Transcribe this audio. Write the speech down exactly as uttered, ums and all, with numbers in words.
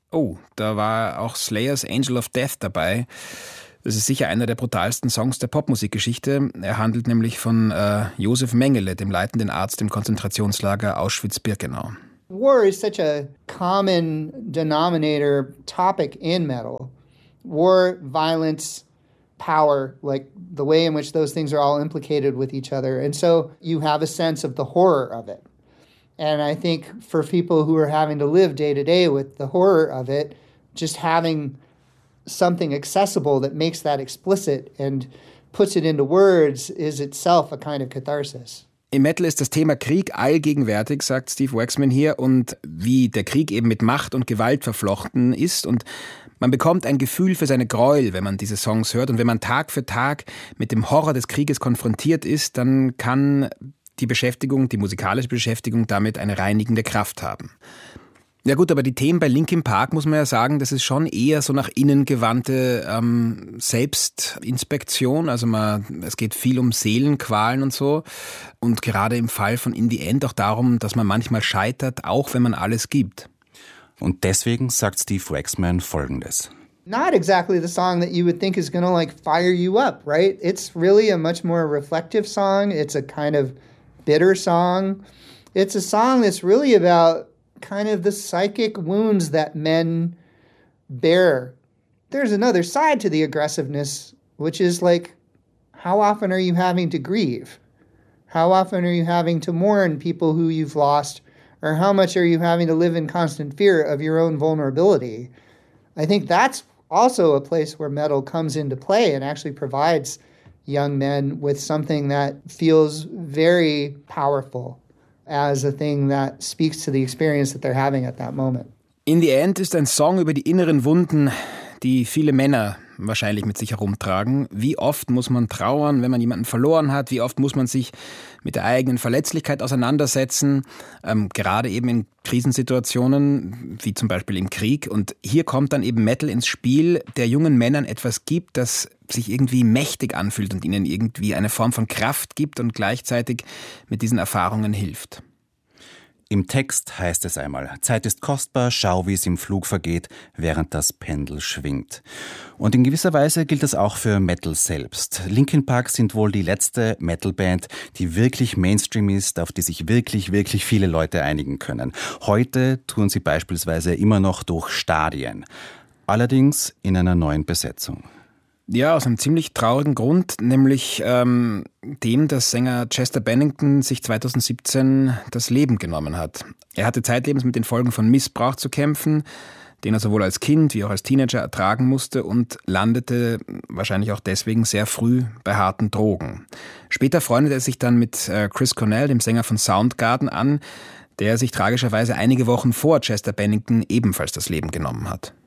Oh, da war auch Slayers Angel of Death dabei. Das ist sicher einer der brutalsten Songs der Popmusikgeschichte. Er handelt nämlich von äh, Josef Mengele, dem leitenden Arzt im Konzentrationslager Auschwitz-Birkenau. War is such a common denominator topic in metal. War, violence, power, like the way in which those things are all implicated with each other. And so you have a sense of the horror of it. And I think for people who are having to live day to day with the horror of it, just having something accessible that makes that explicit and puts it into words is itself a kind of catharsis. Im Metal ist das Thema Krieg allgegenwärtig, sagt Steve Waxman hier, und wie der Krieg eben mit Macht und Gewalt verflochten ist. Und man bekommt ein Gefühl für seine Gräuel, wenn man diese Songs hört. Und wenn man Tag für Tag mit dem Horror des Krieges konfrontiert ist, dann kann die Beschäftigung, die musikalische Beschäftigung damit eine reinigende Kraft haben. Ja gut, aber die Themen bei Linkin Park, muss man ja sagen, das ist schon eher so nach innen gewandte ähm, Selbstinspektion. Also man, es geht viel um Seelenqualen und so. Und gerade im Fall von In the End auch darum, dass man manchmal scheitert, auch wenn man alles gibt. Und deswegen sagt Steve Waxman Folgendes. Not exactly the song that you would think is gonna like fire you up, right? It's really a much more reflective song. It's a kind of bitter song. It's a song that's really about kind of the psychic wounds that men bear. There's another side to the aggressiveness, which is like, how often are you having to grieve? How often are you having to mourn people who you've lost? Or how much are you having to live in constant fear of your own vulnerability? I think that's also a place where metal comes into play and actually provides young men with something that feels very powerful as a thing that speaks to the experience that they're having at that moment. In the End ist ein Song über die inneren Wunden, die viele Männer wahrscheinlich mit sich herumtragen. Wie oft muss man trauern, wenn man jemanden verloren hat? Wie oft muss man sich mit der eigenen Verletzlichkeit auseinandersetzen? Ähm, gerade eben in Krisensituationen, wie zum Beispiel im Krieg. Und hier kommt dann eben Metal ins Spiel, der jungen Männern etwas gibt, das sich irgendwie mächtig anfühlt und ihnen irgendwie eine Form von Kraft gibt und gleichzeitig mit diesen Erfahrungen hilft. Im Text heißt es einmal, Zeit ist kostbar, schau, wie es im Flug vergeht, während das Pendel schwingt. Und in gewisser Weise gilt das auch für Metal selbst. Linkin Park sind wohl die letzte Metalband, die wirklich Mainstream ist, auf die sich wirklich, wirklich viele Leute einigen können. Heute touren sie beispielsweise immer noch durch Stadien. Allerdings in einer neuen Besetzung. Ja, aus einem ziemlich traurigen Grund, nämlich ähm, dem, dass Sänger Chester Bennington sich zweitausendsiebzehn das Leben genommen hat. Er hatte zeitlebens mit den Folgen von Missbrauch zu kämpfen, den er sowohl als Kind wie auch als Teenager ertragen musste, und landete wahrscheinlich auch deswegen sehr früh bei harten Drogen. Später freundete er sich dann mit äh, Chris Cornell, dem Sänger von Soundgarden, an, der sich tragischerweise einige Wochen vor Chester Bennington ebenfalls das Leben genommen hat.